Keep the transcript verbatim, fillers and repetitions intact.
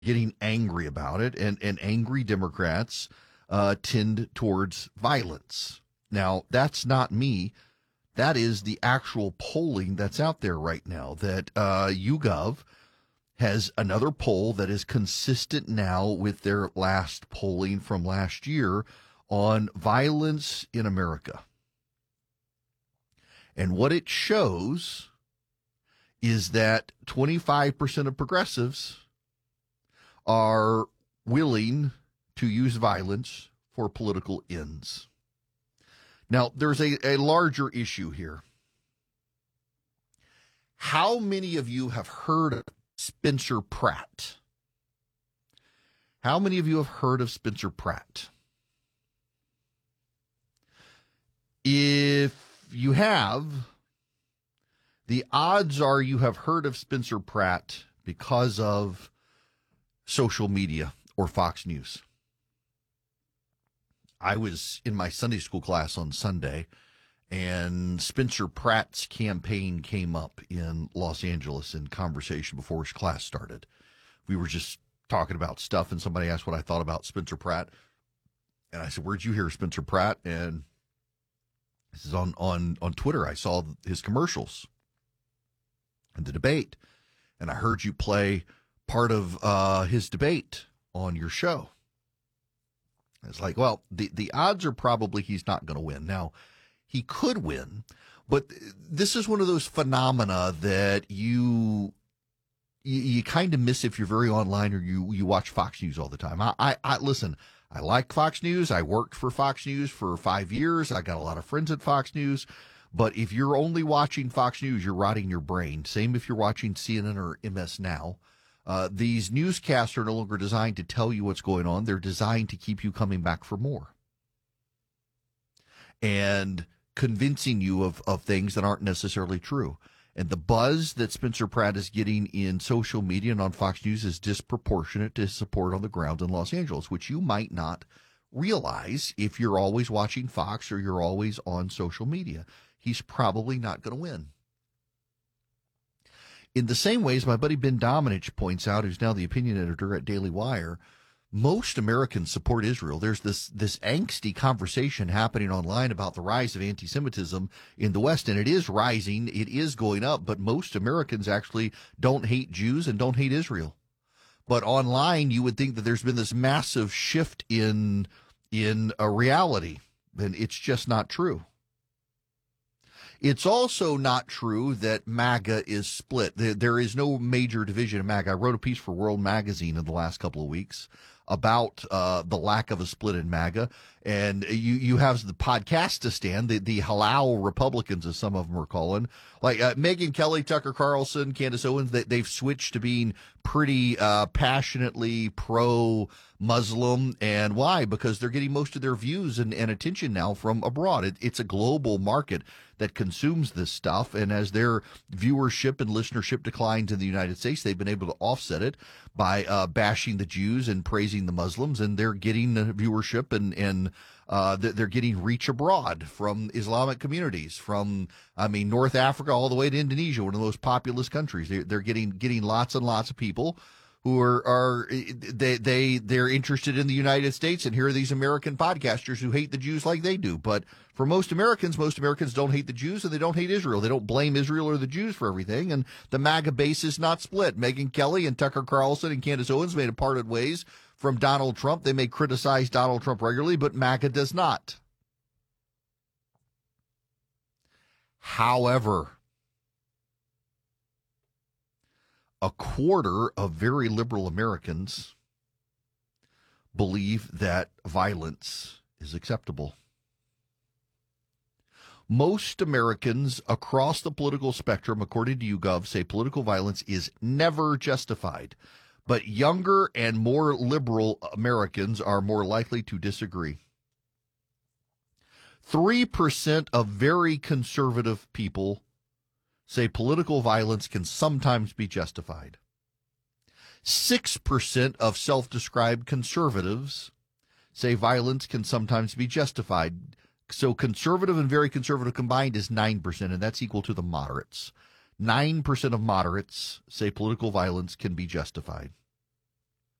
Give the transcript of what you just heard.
getting angry about it, and, and angry Democrats uh, tend towards violence. Now, that's not me. That is the actual polling that's out there right now, that uh, YouGov has another poll that is consistent now with their last polling from last year on violence in America. And what it shows is that twenty-five percent of progressives are willing to use violence for political ends. Now, there's a, a larger issue here. How many of you have heard of Spencer Pratt? How many of you have heard of Spencer Pratt? If you have, the odds are you have heard of Spencer Pratt because of social media or Fox News. I was in my Sunday school class on Sunday, and Spencer Pratt's campaign came up in Los Angeles in conversation before his class started. We were just talking about stuff, and somebody asked what I thought about Spencer Pratt. And I said, "Where'd you hear Spencer Pratt?" And this is on, on, on Twitter. I saw his commercials and the debate, and I heard you play part of uh, his debate on your show. It's like, well, the, the odds are probably he's not going to win. Now, he could win, but this is one of those phenomena that you you, you kind of miss if you're very online or you, you watch Fox News all the time. I, I, I listen, I like Fox News. I worked for Fox News for five years. I got a lot of friends at Fox News. But if you're only watching Fox News, you're rotting your brain. Same if you're watching C N N or M S Now. Uh, these newscasts are no longer designed to tell you what's going on. They're designed to keep you coming back for more and convincing you of, of things that aren't necessarily true. And the buzz that Spencer Pratt is getting in social media and on Fox News is disproportionate to his support on the ground in Los Angeles, which you might not realize if you're always watching Fox or you're always on social media. He's probably not going to win. In the same ways, my buddy Ben Domenech points out, who's now the opinion editor at Daily Wire, most Americans support Israel. There's this this angsty conversation happening online about the rise of anti-Semitism in the West, and it is rising, it is going up, but most Americans actually don't hate Jews and don't hate Israel. But online, you would think that there's been this massive shift in, in a reality, and it's just not true. It's also not true that MAGA is split. There, there is no major division in MAGA. I wrote a piece for World Magazine in the last couple of weeks about uh, the lack of a split in MAGA. And you, you have the Podcastistan, the, the halal Republicans, as some of them are calling. Like uh, Megyn Kelly, Tucker Carlson, Candace Owens, they, they've switched to being pretty uh, passionately pro-Muslim. And why? Because they're getting most of their views and, and attention now from abroad. It, it's a global market that consumes this stuff. And as their viewership and listenership declines in the United States, they've been able to offset it by uh, bashing the Jews and praising the Muslims. And they're getting the viewership and, and uh, they're getting reach abroad from Islamic communities, from, I mean, North Africa all the way to Indonesia, one of the most populous countries. They're, they're getting getting lots and lots of people who are, are they, they, they're interested in the United States, and here are these American podcasters who hate the Jews like they do. But for most Americans, most Americans don't hate the Jews, and they don't hate Israel. They don't blame Israel or the Jews for everything, and the MAGA base is not split. Megyn Kelly and Tucker Carlson and Candace Owens may have parted ways from Donald Trump. They may criticize Donald Trump regularly, but MAGA does not. However, a quarter of very liberal Americans believe that violence is acceptable. Most Americans across the political spectrum, according to YouGov, say political violence is never justified. But younger and more liberal Americans are more likely to disagree. three percent of very conservative people say political violence can sometimes be justified. six percent of self-described conservatives say violence can sometimes be justified. So conservative and very conservative combined is nine percent, and that's equal to the moderates. nine percent of moderates say political violence can be justified.